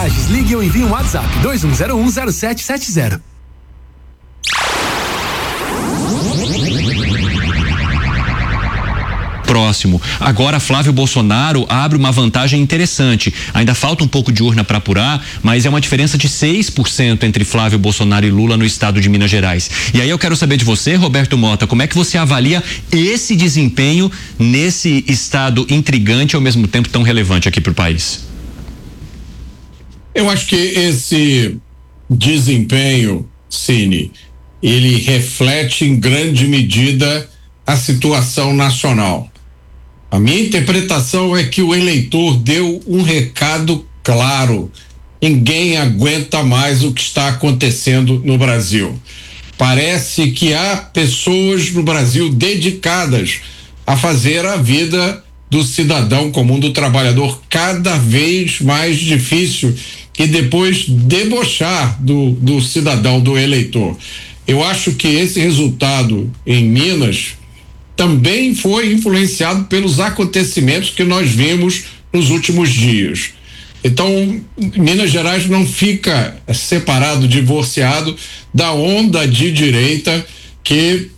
Lages. Ligue ou envie um WhatsApp 21010770. Próximo. Agora Flávio Bolsonaro abre uma vantagem interessante. Ainda falta um pouco de urna para apurar, mas é uma diferença de 6% entre Flávio Bolsonaro e Lula no estado de Minas Gerais. E aí eu quero saber de você, Roberto Mota, como é que você avalia esse desempenho nesse estado intrigante e ao mesmo tempo tão relevante aqui para o país? Eu acho que esse desempenho, Cine, ele reflete em grande medida a situação nacional. A minha interpretação é que o eleitor deu um recado claro: ninguém aguenta mais o que está acontecendo no Brasil. Parece que há pessoas no Brasil dedicadas a fazer a vida do cidadão comum, do trabalhador, cada vez mais difícil e depois debochar do cidadão, do eleitor. Eu acho que esse resultado em Minas também foi influenciado pelos acontecimentos que nós vimos nos últimos dias. Então, Minas Gerais não fica separado, divorciado da onda de direita que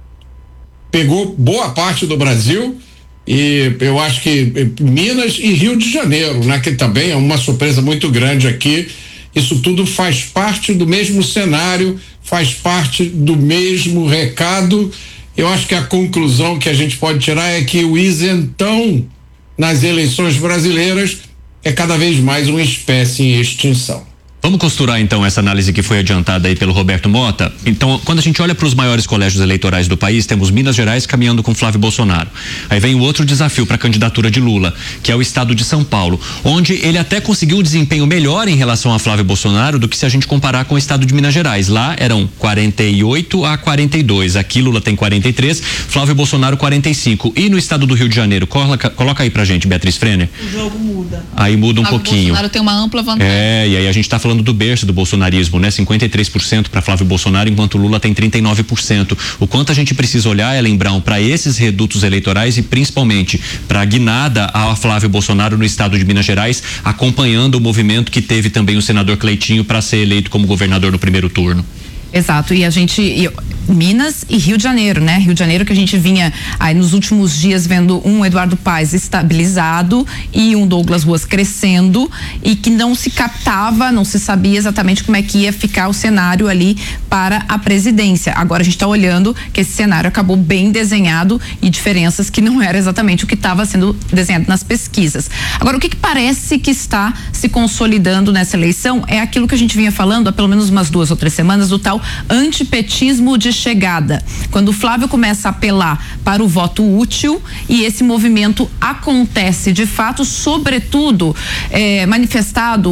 pegou boa parte do Brasil, e eu acho que Minas e Rio de Janeiro, né, que também é uma surpresa muito grande aqui. Isso tudo faz parte do mesmo cenário, faz parte do mesmo recado. Eu acho que a conclusão que a gente pode tirar é que o isentão nas eleições brasileiras é cada vez mais uma espécie em extinção. Vamos costurar então essa análise que foi adiantada aí pelo Roberto Mota. Então, quando a gente olha para os maiores colégios eleitorais do país, temos Minas Gerais caminhando com Flávio Bolsonaro. Aí vem o outro desafio para a candidatura de Lula, que é o estado de São Paulo, onde ele até conseguiu um desempenho melhor em relação a Flávio Bolsonaro do que se a gente comparar com o estado de Minas Gerais. Lá eram 48-42. Aqui Lula tem 43, Flávio Bolsonaro 45. E no estado do Rio de Janeiro, coloca aí pra gente, Beatriz Frenner. O jogo muda. Aí muda um Flávio pouquinho. Bolsonaro tem uma ampla vantagem. E aí a gente tá falando do berço do bolsonarismo, né? 53% para Flávio Bolsonaro, enquanto Lula tem 39%. O quanto a gente precisa olhar é lembrar para esses redutos eleitorais e principalmente para a guinada a Flávio Bolsonaro no estado de Minas Gerais, acompanhando o movimento que teve também o senador Cleitinho para ser eleito como governador no primeiro turno. Exato, e a gente, Minas e Rio de Janeiro, né? Rio de Janeiro que a gente vinha aí nos últimos dias vendo um Eduardo Paes estabilizado e um Douglas Ruas crescendo e que não se captava, não se sabia exatamente como é que ia ficar o cenário ali para a presidência. Agora a gente está olhando que esse cenário acabou bem desenhado e diferenças que não era exatamente o que estava sendo desenhado nas pesquisas. Agora, o que parece que está se consolidando nessa eleição é aquilo que a gente vinha falando há pelo menos umas 2 ou 3 semanas, do tal antipetismo de chegada, quando o Flávio começa a apelar para o voto útil e esse movimento acontece de fato, sobretudo manifestado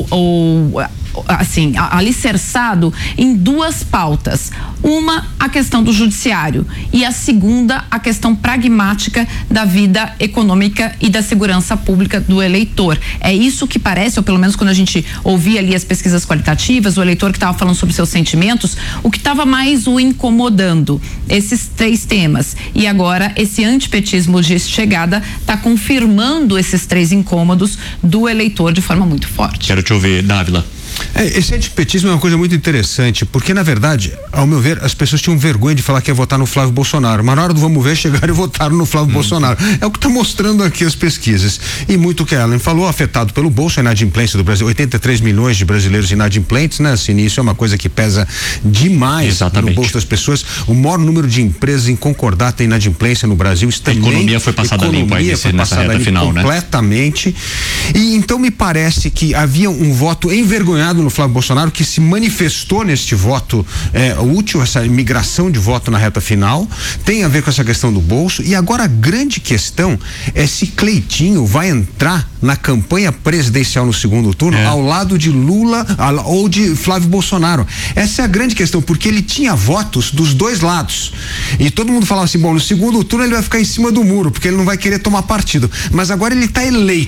ou assim, alicerçado em 2 pautas. Uma, a questão do judiciário, e a segunda, a questão pragmática da vida econômica e da segurança pública do eleitor. É isso que parece, ou pelo menos quando a gente ouvia ali as pesquisas qualitativas, o eleitor que estava falando sobre seus sentimentos, o que estava mais o incomodando, esses 3 temas. E agora esse antipetismo de chegada está confirmando esses 3 incômodos do eleitor de forma muito forte. Quero te ouvir, Dávila. Esse antipetismo é uma coisa muito interessante, porque na verdade, ao meu ver, as pessoas tinham vergonha de falar que ia votar no Flávio Bolsonaro, mas na hora do vamos ver, chegaram e votaram no Flávio Bolsonaro. É o que está mostrando aqui as pesquisas. E muito que a Ellen falou, afetado pelo bolso, a inadimplência do Brasil, 83 milhões de brasileiros inadimplentes, né? Assim, isso é uma coisa que pesa demais. Exatamente. No bolso das pessoas. O maior número de empresas em concordata inadimplência no Brasil. A economia foi passada limpo aí nessa reta final, né? Completamente. E então me parece que havia um voto envergonhado no Flávio Bolsonaro, que se manifestou neste voto útil, essa migração de voto na reta final, tem a ver com essa questão do bolso. E agora a grande questão é se Cleitinho vai entrar na campanha presidencial no segundo turno ao lado de Lula ou de Flávio Bolsonaro. Essa é a grande questão, porque ele tinha votos dos 2 lados e todo mundo falava assim, bom, no segundo turno ele vai ficar em cima do muro, porque ele não vai querer tomar partido, mas agora ele está eleito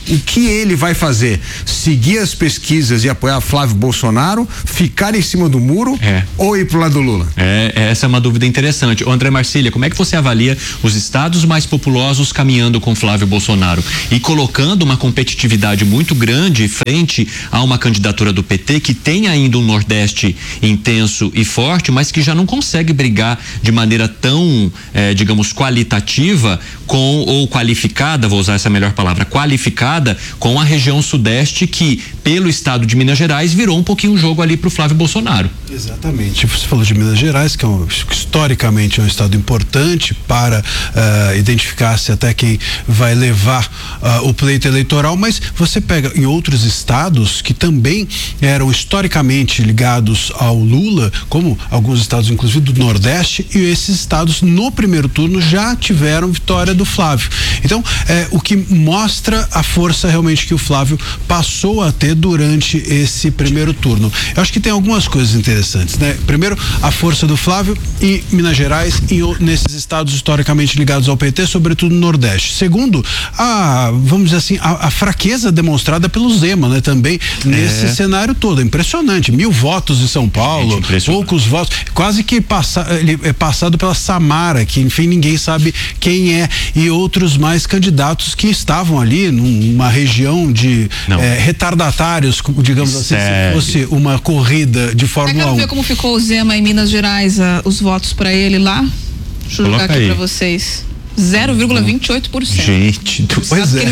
o que ele vai fazer? Seguir as pesquisas e apoiar Flávio Bolsonaro, ficar em cima do muro ou ir pro lado do Lula? Essa é uma dúvida interessante. Ô, André Marcília, como é que você avalia os estados mais populosos caminhando com Flávio Bolsonaro e colocando uma competitividade muito grande frente a uma candidatura do PT que tem ainda um Nordeste intenso e forte, mas que já não consegue brigar de maneira tão, digamos, qualitativa ou qualificada, vou usar essa melhor palavra, qualificada com a região Sudeste que, pelo estado de Minas Gerais, virou um pouquinho um jogo ali pro Flávio Bolsonaro. Exatamente. Você falou de Minas Gerais, que historicamente é um estado importante para identificar-se até quem vai levar o pleito eleitoral, mas você pega em outros estados que também eram historicamente ligados ao Lula, como alguns estados inclusive do Nordeste, e esses estados no primeiro turno já tiveram vitória do Flávio. Então, o que mostra a força realmente que o Flávio passou a ter durante esse primeiro turno. Eu acho que tem algumas coisas interessantes, né? Primeiro, a força do Flávio em Minas Gerais e nesses estados historicamente ligados ao PT, sobretudo no Nordeste. Segundo, vamos dizer assim, a fraqueza demonstrada pelo Zema, né? Também nesse cenário todo. É impressionante. 1000 votos em São Paulo, poucos votos, quase que ele é passado pela Samara, que enfim ninguém sabe quem é, e outros mais candidatos que estavam ali numa região de retardatários, digamos assim, se fosse uma corrida de Fórmula 1. Quero ver como ficou o Zema em Minas Gerais, os votos para ele lá. Deixa eu jogar aqui para vocês. 0,28%. Gente, pois é.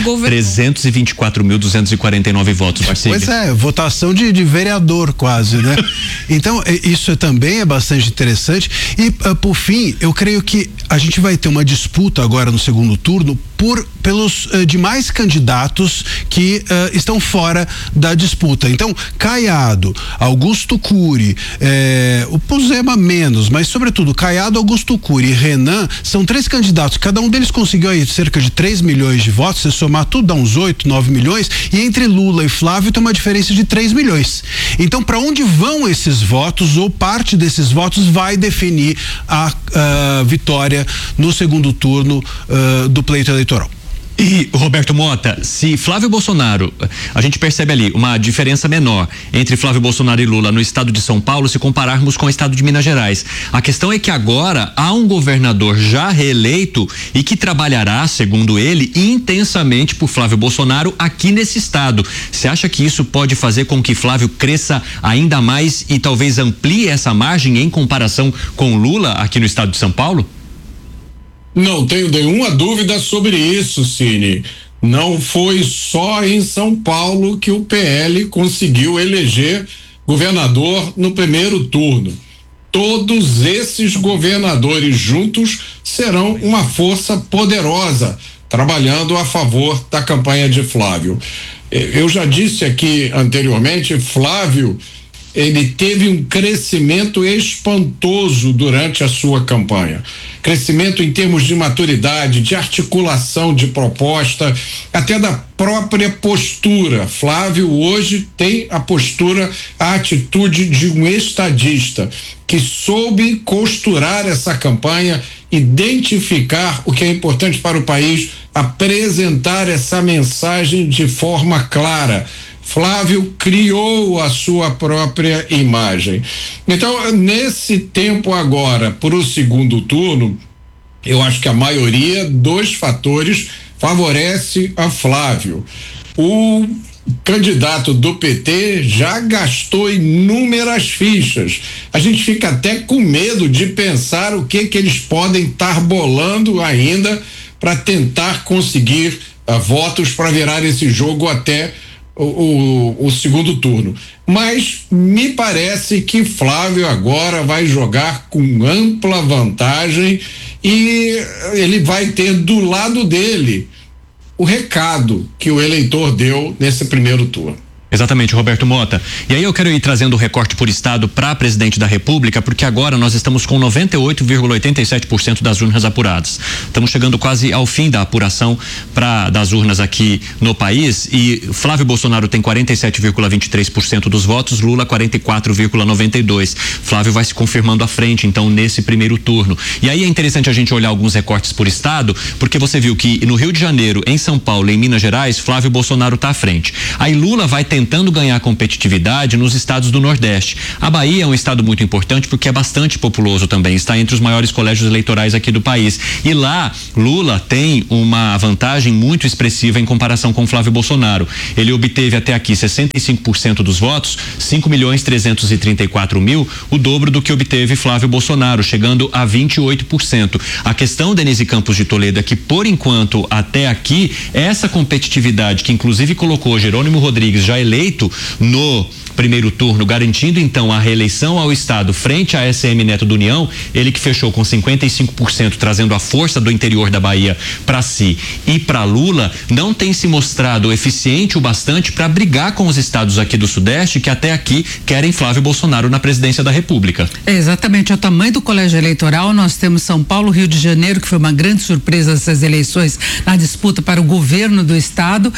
324.249 votos. Pois é, votação de vereador quase, né? Então, isso também é bastante interessante. E, por fim, eu creio que a gente vai ter uma disputa agora no segundo turno pelos demais candidatos que estão fora da disputa. Então, Caiado, Augusto Cury, o Zema menos, mas sobretudo Caiado, Augusto Cury e Renan são 3 candidatos. Cada um deles conseguiu aí cerca de 3 milhões de votos. Se somar tudo dá uns 8, 9 milhões, e entre Lula e Flávio tem uma diferença de 3 milhões. Então, para onde vão esses votos, ou parte desses votos vai definir a vitória no segundo turno do pleito eleitoral. E, Roberto Mota, se Flávio Bolsonaro, a gente percebe ali uma diferença menor entre Flávio Bolsonaro e Lula no estado de São Paulo, se compararmos com o estado de Minas Gerais. A questão é que agora há um governador já reeleito e que trabalhará, segundo ele, intensamente por Flávio Bolsonaro aqui nesse estado. Você acha que isso pode fazer com que Flávio cresça ainda mais e talvez amplie essa margem em comparação com Lula aqui no estado de São Paulo? Não tenho nenhuma dúvida sobre isso, Cine. Não foi só em São Paulo que o PL conseguiu eleger governador no primeiro turno. Todos esses governadores juntos serão uma força poderosa, trabalhando a favor da campanha de Flávio. Eu já disse aqui anteriormente, Flávio, ele teve um crescimento espantoso durante a sua campanha. Crescimento em termos de maturidade, de articulação de proposta, até da própria postura. Flávio hoje tem a postura, a atitude de um estadista que soube costurar essa campanha, identificar o que é importante para o país, apresentar essa mensagem de forma clara. Flávio criou a sua própria imagem. Então, nesse tempo agora, para o segundo turno, eu acho que a maioria dos fatores favorece a Flávio. O candidato do PT já gastou inúmeras fichas. A gente fica até com medo de pensar o que eles podem estar bolando ainda para tentar conseguir votos para virar esse jogo até o segundo turno. Mas me parece que Flávio agora vai jogar com ampla vantagem e ele vai ter do lado dele o recado que o eleitor deu nesse primeiro turno. Exatamente, Roberto Mota. E aí eu quero ir trazendo o recorte por estado para presidente da República, porque agora nós estamos com 98,87% das urnas apuradas. Estamos chegando quase ao fim da apuração das urnas aqui no país, e Flávio Bolsonaro tem 47,23% dos votos, Lula 44,92%. Flávio vai se confirmando à frente, então, nesse primeiro turno. E aí é interessante a gente olhar alguns recortes por estado, porque você viu que no Rio de Janeiro, em São Paulo e em Minas Gerais, Flávio Bolsonaro está à frente. Aí Lula vai tentando ganhar competitividade nos estados do Nordeste. A Bahia é um estado muito importante porque é bastante populoso também, está entre os maiores colégios eleitorais aqui do país. E lá, Lula tem uma vantagem muito expressiva em comparação com Flávio Bolsonaro. Ele obteve até aqui 65% dos votos, 5.334.000, o dobro do que obteve Flávio Bolsonaro, chegando a 28%. A questão, Denise Campos de Toledo, é que, por enquanto, até aqui, essa competitividade que inclusive colocou Jerônimo Rodrigues já eleito no primeiro turno, garantindo então a reeleição ao estado frente a SM Neto do União, ele que fechou com 55%, trazendo a força do interior da Bahia para si e para Lula, não tem se mostrado eficiente o bastante para brigar com os estados aqui do Sudeste que até aqui querem Flávio Bolsonaro na presidência da República. É exatamente, é o tamanho do colégio eleitoral. Nós temos São Paulo, Rio de Janeiro, que foi uma grande surpresa essas eleições na disputa para o governo do estado,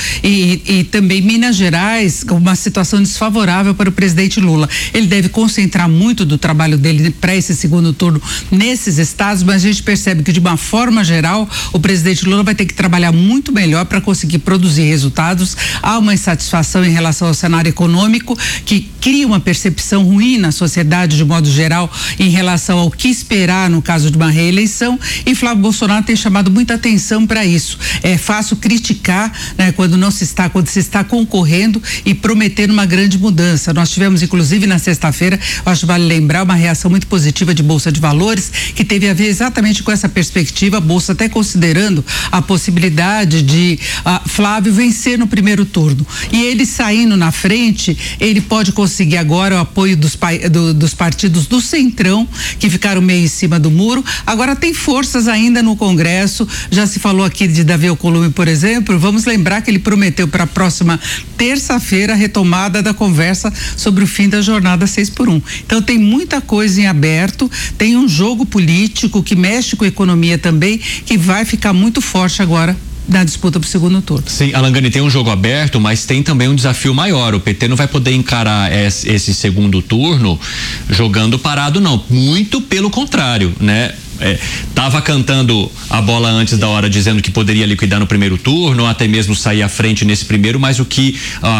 e também Minas Gerais, com uma situação desfavorável para o presidente Lula. Ele deve concentrar muito do trabalho dele para esse segundo turno nesses estados, mas a gente percebe que, de uma forma geral, o presidente Lula vai ter que trabalhar muito melhor para conseguir produzir resultados. Há uma insatisfação em relação ao cenário econômico que cria uma percepção ruim na sociedade de modo geral em relação ao que esperar no caso de uma reeleição, e Flávio Bolsonaro tem chamado muita atenção para isso. É fácil criticar, né, quando se está concorrendo e prometendo uma grande mudança. Nós tivemos, inclusive, na sexta-feira, acho que vale lembrar, uma reação muito positiva de Bolsa de Valores, que teve a ver exatamente com essa perspectiva, a Bolsa até considerando a possibilidade de Flávio vencer no primeiro turno. E ele saindo na frente, ele pode conseguir agora o apoio dos partidos do Centrão, que ficaram meio em cima do muro. Agora tem forças ainda no Congresso, já se falou aqui de Davi Alcolumbre, por exemplo. Vamos lembrar que ele prometeu para a próxima terça-feira a retomada da conversa sobre o fim da jornada 6x1. Então tem muita coisa em aberto, tem um jogo político que mexe com a economia também, que vai ficar muito forte agora na disputa para o segundo turno. Sim, Alangani, tem um jogo aberto, mas tem também um desafio maior. O PT não vai poder encarar esse segundo turno jogando parado, não. Muito pelo contrário, né? Tava cantando a bola antes da hora, dizendo que poderia liquidar no primeiro turno, até mesmo sair à frente nesse primeiro, mas o que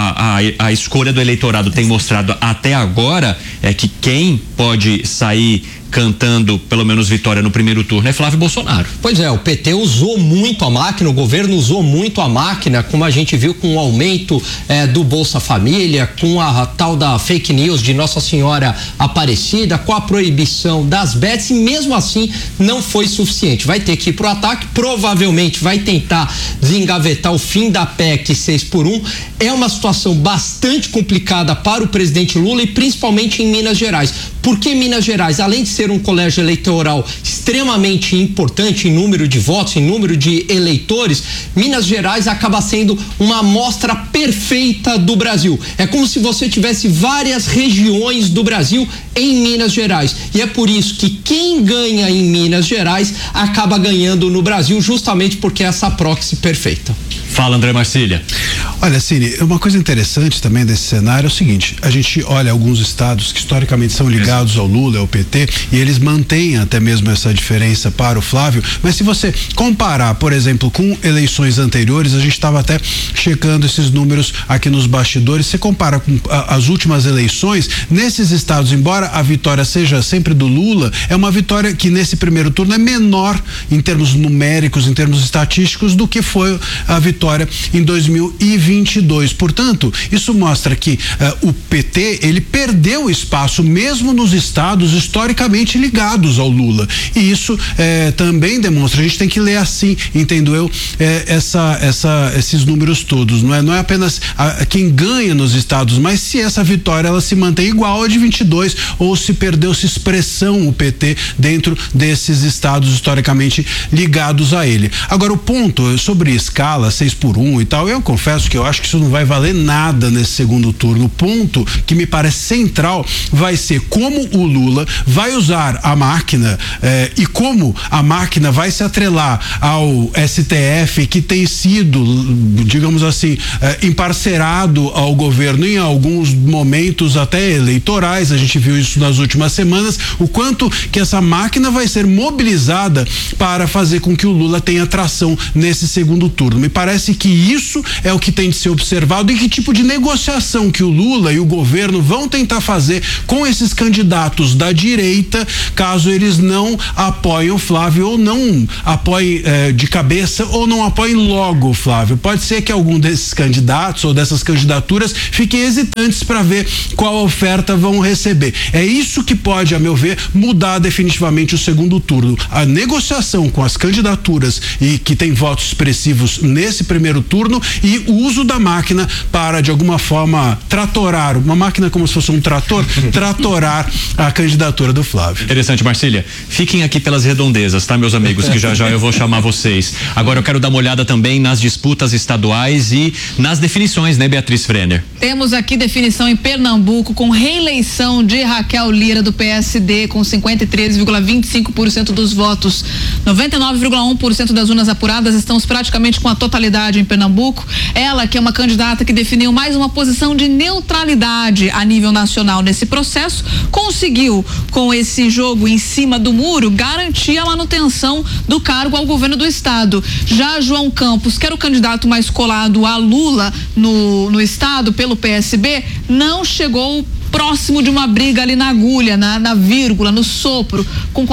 a escolha do eleitorado tem mostrado até agora é que quem pode sair cantando pelo menos vitória no primeiro turno é Flávio Bolsonaro. Pois é, o PT usou muito a máquina, o governo usou muito a máquina, como a gente viu com o aumento do Bolsa Família, com a tal da fake news de Nossa Senhora Aparecida, com a proibição das bets, e mesmo assim não foi suficiente. Vai ter que ir pro ataque, provavelmente vai tentar desengavetar o fim da PEC 6x1. É uma situação bastante complicada para o presidente Lula, e principalmente em Minas Gerais. Porque Minas Gerais, além de ser um colégio eleitoral extremamente importante em número de votos, em número de eleitores, Minas Gerais acaba sendo uma amostra perfeita do Brasil. É como se você tivesse várias regiões do Brasil em Minas Gerais. E é por isso que quem ganha em Minas Gerais acaba ganhando no Brasil, justamente porque é essa proxy perfeita. Fala, André Marcília. Olha, Cine, uma coisa interessante também desse cenário é o seguinte: a gente olha alguns estados que historicamente são ligados ao Lula, ao PT, e eles mantêm até mesmo essa diferença para o Flávio, mas se você comparar, por exemplo, com eleições anteriores, a gente estava até checando esses números aqui nos bastidores, você compara com as últimas eleições, nesses estados, embora a vitória seja sempre do Lula, é uma vitória que nesse primeiro turno é menor em termos numéricos, em termos estatísticos, do que foi a vitória em 2022. Portanto, isso mostra que o PT, ele perdeu espaço mesmo nos estados historicamente ligados ao Lula, e isso também demonstra, a gente tem que ler assim, entendo eu, esses números todos, não é apenas quem ganha nos estados, mas se essa vitória ela se mantém igual a de 22, ou se perdeu-se expressão o PT dentro desses estados historicamente ligados a ele. Agora, o ponto sobre escala 6 2-1 e tal. Eu confesso que eu acho que isso não vai valer nada nesse segundo turno. O ponto que me parece central vai ser como o Lula vai usar a máquina e como a máquina vai se atrelar ao STF, que tem sido, digamos assim, emparcerado ao governo em alguns momentos até eleitorais. A gente viu isso nas últimas semanas, o quanto que essa máquina vai ser mobilizada para fazer com que o Lula tenha tração nesse segundo turno. Me parece que isso é o que tem de ser observado e que tipo de negociação que o Lula e o governo vão tentar fazer com esses candidatos da direita, caso eles não apoiem o Flávio ou não apoiem de cabeça ou não apoiem logo o Flávio. Pode ser que algum desses candidatos ou dessas candidaturas fiquem hesitantes para ver qual oferta vão receber. É isso que pode, a meu ver, mudar definitivamente o segundo turno. A negociação com as candidaturas e que tem votos expressivos nesse primeiro turno e o uso da máquina para, de alguma forma, tratorar, uma máquina como se fosse um trator, tratorar a candidatura do Flávio. Interessante, Marcília. Fiquem aqui pelas redondezas, tá, meus amigos, que já eu vou chamar vocês. Agora eu quero dar uma olhada também nas disputas estaduais e nas definições, né, Beatriz Frenner? Temos aqui definição em Pernambuco com reeleição de Raquel Lira do PSD com 53,25% dos votos. 99,1% das urnas apuradas, estamos praticamente com a totalidade em Pernambuco. Ela, que é uma candidata que definiu mais uma posição de neutralidade a nível nacional nesse processo, conseguiu, com esse jogo em cima do muro, garantir a manutenção do cargo ao governo do estado. Já João Campos, que era o candidato mais colado a Lula no estado pelo PSB, não chegou próximo de uma briga ali na agulha, na vírgula, no sopro, com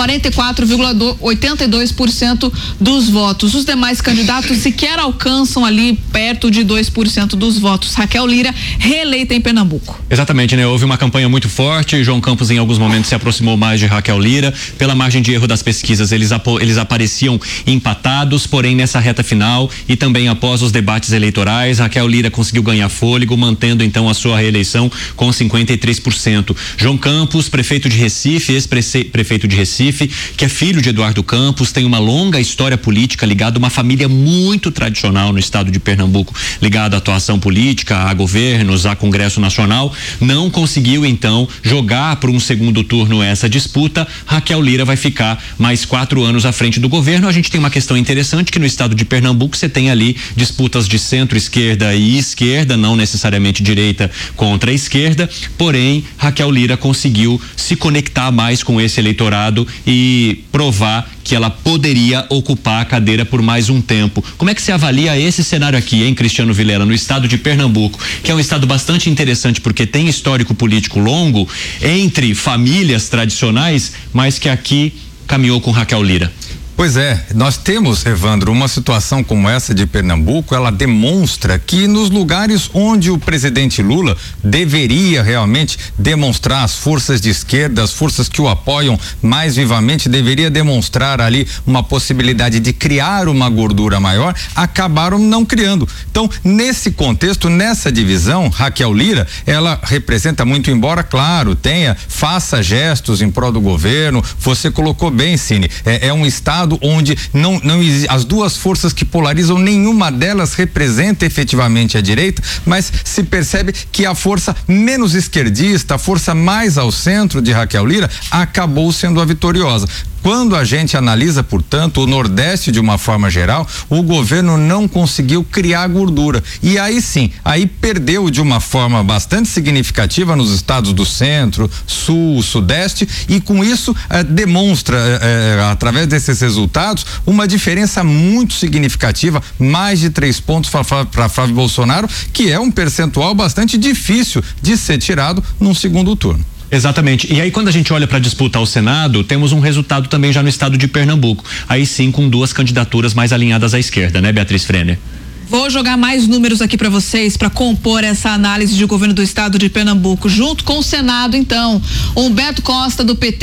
44,82% dos votos. Os demais candidatos sequer alcançam ali perto de 2% dos votos. Raquel Lira, reeleita em Pernambuco. Exatamente, né? Houve uma campanha muito forte, João Campos em alguns momentos se aproximou mais de Raquel Lira. Pela margem de erro das pesquisas, eles apareciam empatados, porém nessa reta final e também após os debates eleitorais, Raquel Lira conseguiu ganhar fôlego, mantendo então a sua reeleição com 53%. João Campos, prefeito de Recife, ex-prefeito de Recife, que é filho de Eduardo Campos, tem uma longa história política ligada a uma família muito tradicional no estado de Pernambuco, ligada à atuação política, a governos, a Congresso Nacional, não conseguiu então jogar para um segundo turno essa disputa. Raquel Lira vai ficar mais 4 anos à frente do governo. A gente tem uma questão interessante que no estado de Pernambuco você tem ali disputas de centro-esquerda e esquerda, não necessariamente direita contra a esquerda, porém Raquel Lira conseguiu se conectar mais com esse eleitorado e provar que ela poderia ocupar a cadeira por mais um tempo. Como é que você avalia esse cenário aqui, hein, Cristiano Vilela, no estado de Pernambuco, que é um estado bastante interessante porque tem histórico político longo entre famílias tradicionais, mas que aqui caminhou com Raquel Lira? Pois é, nós temos, Evandro, uma situação como essa de Pernambuco, ela demonstra que nos lugares onde o presidente Lula deveria realmente demonstrar as forças de esquerda, as forças que o apoiam mais vivamente, deveria demonstrar ali uma possibilidade de criar uma gordura maior, acabaram não criando. Então, nesse contexto, nessa divisão, Raquel Lira, ela representa muito, embora, claro, faça gestos em prol do governo, você colocou bem, Cine, é um estado onde não as duas forças que polarizam, nenhuma delas representa efetivamente a direita, mas se percebe que a força menos esquerdista, a força mais ao centro de Raquel Lira, acabou sendo a vitoriosa. Quando a gente analisa, portanto, o Nordeste de uma forma geral, o governo não conseguiu criar gordura. E aí sim, aí perdeu de uma forma bastante significativa nos estados do Centro, Sul, Sudeste, e com isso demonstra, através desses resultados, uma diferença muito significativa, mais de 3 pontos para Flávio Bolsonaro, que é um percentual bastante difícil de ser tirado num segundo turno. Exatamente. E aí, quando a gente olha para a disputa ao Senado, temos um resultado também já no estado de Pernambuco. Aí sim, com 2 candidaturas mais alinhadas à esquerda, né, Beatriz Frenner? Vou jogar mais números aqui para vocês para compor essa análise de governo do estado de Pernambuco, junto com o Senado, então. Humberto Costa, do PT,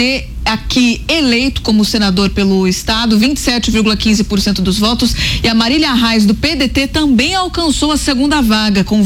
aqui eleito como senador pelo estado, 27,15% dos votos, e a Marília Reis do PDT também alcançou a segunda vaga com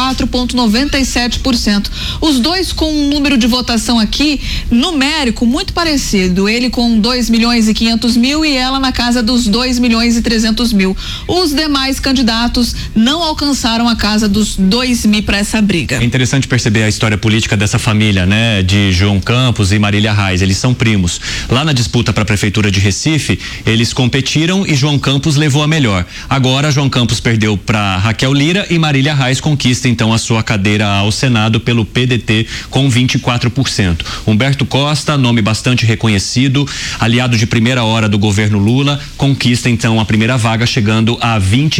24,97%. Os dois com um número de votação aqui numérico muito parecido, ele com 2.500.000 e ela na casa dos 2.300.000. Os demais candidatos não alcançaram a casa dos 2.000 para essa briga. É interessante perceber a história política dessa família, né? De João Campos e Marília Reis, eles são primos. Lá na disputa para a prefeitura de Recife, eles competiram e João Campos levou a melhor. Agora João Campos perdeu para Raquel Lira e Marília Reis conquista então a sua cadeira ao Senado pelo PDT com 24%. Humberto Costa, nome bastante reconhecido, aliado de primeira hora do governo Lula, conquista então a primeira vaga chegando a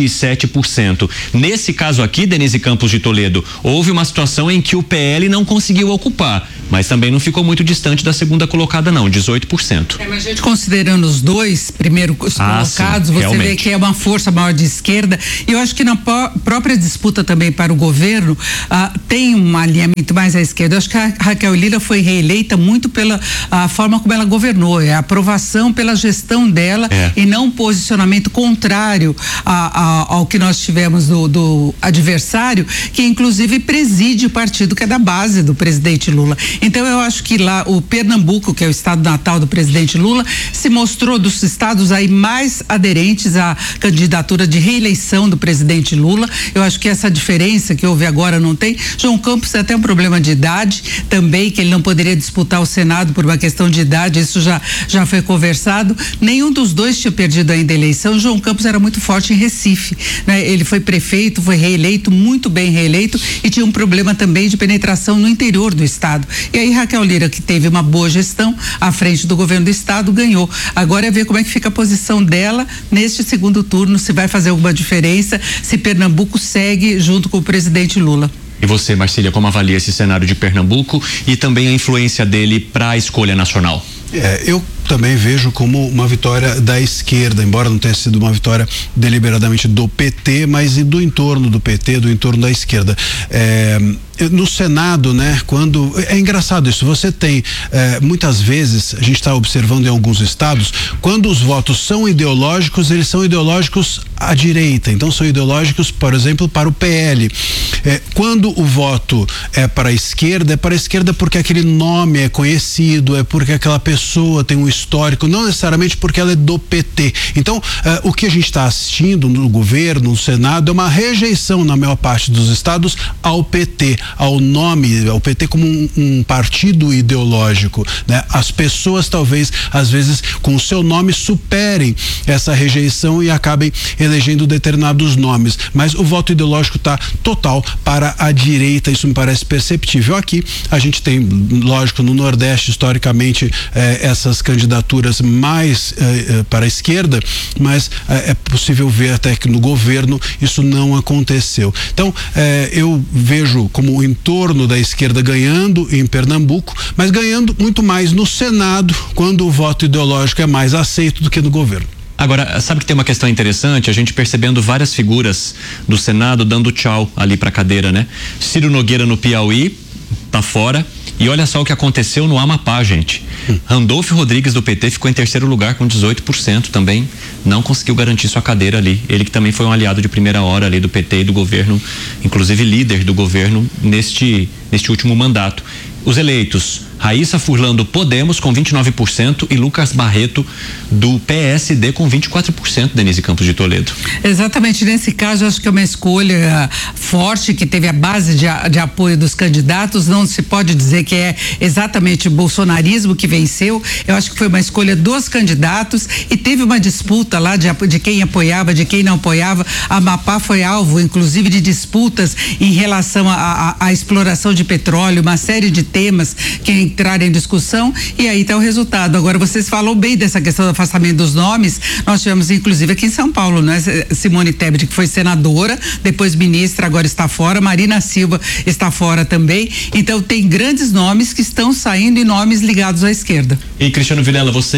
27%. Nesse caso aqui, Denise Campos de Toledo, houve uma situação em que o PL não conseguiu ocupar, mas também não ficou muito distante da segunda colocada não, 18%. Mas gente, considerando os dois primeiros colocados, sim, você realmente vê que é uma força maior de esquerda, e eu acho que na própria disputa também para o governo tem um alinhamento mais à esquerda. Eu acho que a Raquel Lira foi reeleita muito pela forma como ela governou, é a aprovação pela gestão dela e não um posicionamento contrário ao que nós tivemos do adversário, que inclusive preside o partido que é da base do presidente Lula. Então eu acho que lá o Pernambuco, que é o estado natal do presidente Lula, se mostrou dos estados aí mais aderentes à candidatura de reeleição do presidente Lula. Eu acho que essa diferença que houve agora não tem. João Campos tem até um problema de idade também, que ele não poderia disputar o Senado por uma questão de idade, isso já foi conversado. Nenhum dos dois tinha perdido ainda a eleição. João Campos era muito forte em Recife, né? Ele foi prefeito, foi reeleito, muito bem reeleito, e tinha um problema também de penetração no interior do estado. E aí Raquel Lira, que teve uma boa gestão à frente do governo do estado, ganhou. Agora é ver como é que fica a posição dela neste segundo turno, se vai fazer alguma diferença, se Pernambuco segue junto com o presidente Lula. E você, Marcília, como avalia esse cenário de Pernambuco e também a influência dele para a escolha nacional? Eu também vejo como uma vitória da esquerda, embora não tenha sido uma vitória deliberadamente do PT, mas do entorno do PT, do entorno da esquerda. No Senado, né, quando é engraçado isso, você tem muitas vezes, a gente está observando em alguns estados, quando os votos são ideológicos, eles são ideológicos à direita, então são ideológicos, por exemplo, para o PL. Quando o voto é para a esquerda porque aquele nome é conhecido, é porque aquela pessoa tem um histórico, não necessariamente porque ela é do PT. Então, o que a gente está assistindo no governo, no Senado, é uma rejeição na maior parte dos estados ao PT, ao nome, ao PT como um partido ideológico, né? As pessoas talvez, às vezes, com o seu nome superem essa rejeição e acabem elegendo determinados nomes, mas o voto ideológico está total para a direita, isso me parece perceptível. Aqui a gente tem, lógico, no Nordeste, historicamente, essas candidaturas mais para a esquerda, mas é possível ver até que no governo isso não aconteceu. Então, eu vejo como o entorno da esquerda ganhando em Pernambuco, mas ganhando muito mais no Senado, quando o voto ideológico é mais aceito do que no governo. Agora, sabe que tem uma questão interessante, a gente percebendo várias figuras do Senado dando tchau ali pra cadeira, né? Ciro Nogueira no Piauí, tá fora. E olha só o que aconteceu no Amapá, gente. Randolfo Rodrigues do PT ficou em terceiro lugar com 18% também, não conseguiu garantir sua cadeira ali. Ele que também foi um aliado de primeira hora ali do PT e do governo, inclusive líder do governo neste último mandato. Os eleitos: Raíssa Furlan do Podemos com 29% e Lucas Barreto do PSD com 24%, Denise Campos de Toledo. Exatamente, nesse caso acho que é uma escolha forte, que teve a base de apoio dos candidatos. Não se pode dizer que é exatamente o bolsonarismo que venceu. Eu acho que foi uma escolha dos candidatos e teve uma disputa lá de quem apoiava, de quem não apoiava. A Amapá foi alvo, inclusive, de disputas em relação à exploração de petróleo, uma série de temas que entraram em discussão, e aí está o resultado. Agora, vocês falam bem dessa questão do afastamento dos nomes. Nós tivemos, inclusive, aqui em São Paulo, né? Simone Tebet, que foi senadora, depois ministra, agora está fora. Marina Silva está fora também. Então, tem grandes nomes que estão saindo e nomes ligados à esquerda. E, Cristiano Vilela, você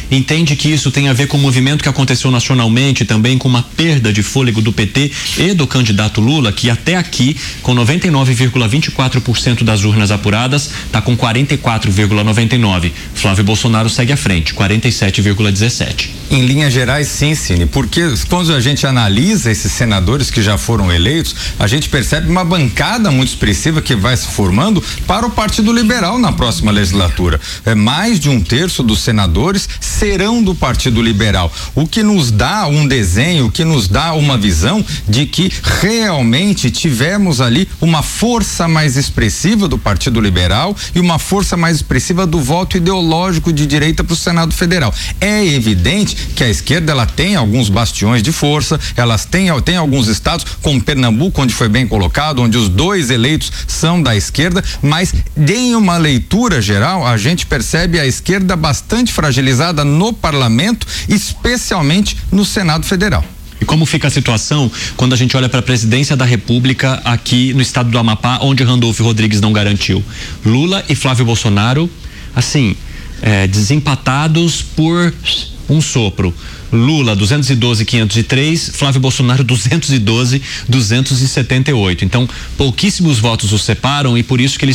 entende que isso tem a ver com o movimento que aconteceu nacionalmente, também com uma perda de fôlego do PT e do candidato Lula, que até aqui, com 99,24% das urnas apuradas, está com 44,99%. Flávio Bolsonaro segue à frente, 47,17%. Em linhas gerais, sim, Cine, porque quando a gente analisa esses senadores que já foram eleitos, a gente percebe uma bancada muito expressiva que vai se formando para o Partido Liberal na próxima legislatura. Mais de 1/3 dos senadores serão do Partido Liberal, o que nos dá um desenho, o que nos dá uma visão de que realmente tivemos ali uma força mais expressiva do Partido Liberal e uma força mais expressiva do voto ideológico de direita para o Senado Federal. É evidente que a esquerda ela tem alguns bastiões de força, elas têm alguns estados, como Pernambuco, onde foi bem colocado, onde os 2 eleitos são da esquerda, mas em uma leitura geral a gente percebe a esquerda bastante fragilizada no parlamento, especialmente no Senado Federal. E como fica a situação quando a gente olha para a presidência da República aqui no estado do Amapá, onde Randolfo Rodrigues não garantiu? Lula e Flávio Bolsonaro, assim, desempatados por um sopro. Lula 212.503, Flávio Bolsonaro 212.278. Então, pouquíssimos votos os separam e por isso que eles